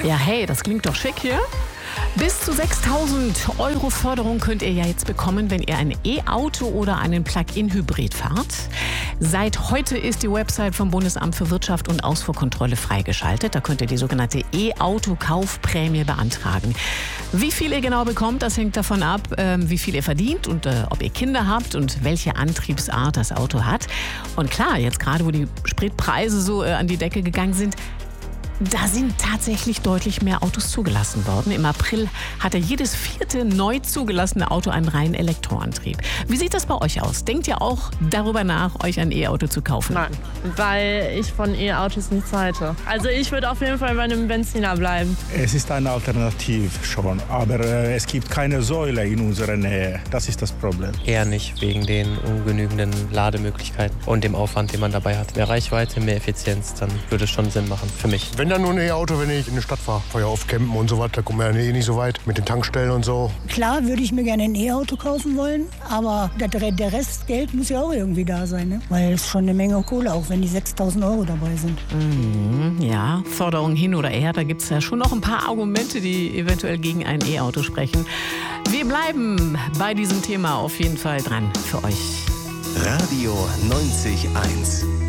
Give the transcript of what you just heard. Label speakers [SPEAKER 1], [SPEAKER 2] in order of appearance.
[SPEAKER 1] Ja, hey, das klingt doch schick hier. Bis zu 6.000 € Förderung könnt ihr ja jetzt bekommen, wenn ihr ein E-Auto oder einen Plug-in-Hybrid fahrt. Seit heute ist die Website vom Bundesamt für Wirtschaft und Ausfuhrkontrolle freigeschaltet. Da könnt ihr die sogenannte E-Auto-Kaufprämie beantragen. Wie viel ihr genau bekommt, das hängt davon ab, wie viel ihr verdient und ob ihr Kinder habt und welche Antriebsart das Auto hat. Und klar, jetzt gerade, wo die Spritpreise so an die Decke gegangen sind, da sind tatsächlich deutlich mehr Autos zugelassen worden. Im April hatte jedes 4. neu zugelassene Auto einen reinen Elektroantrieb. Wie sieht das bei euch aus? Denkt ihr auch darüber nach, euch ein E-Auto zu kaufen?
[SPEAKER 2] Nein, weil ich von E-Autos nichts halte. Also ich würde auf jeden Fall bei einem Benziner bleiben.
[SPEAKER 3] Es ist eine Alternative schon, aber es gibt keine Säule in unserer Nähe. Das ist das Problem.
[SPEAKER 4] Eher nicht, wegen den ungenügenden Lademöglichkeiten und dem Aufwand, den man dabei hat. Mehr Reichweite, mehr Effizienz, dann würde es schon Sinn machen, für mich.
[SPEAKER 5] Wenn dann nur ein E-Auto, wenn ich in die Stadt fahre. Fahr ja oft campen und so was, da kommen wir ja eh nicht so weit mit den Tankstellen und so.
[SPEAKER 6] Klar würde ich mir gerne ein E-Auto kaufen wollen, aber der Rest Geld muss ja auch irgendwie da sein, ne? Weil es ist schon eine Menge Kohle, auch wenn die 6.000 € dabei sind.
[SPEAKER 1] Ja, Förderung hin oder her, da gibt es ja schon noch ein paar Argumente, die eventuell gegen ein E-Auto sprechen. Wir bleiben bei diesem Thema auf jeden Fall dran für euch.
[SPEAKER 7] Radio 90.1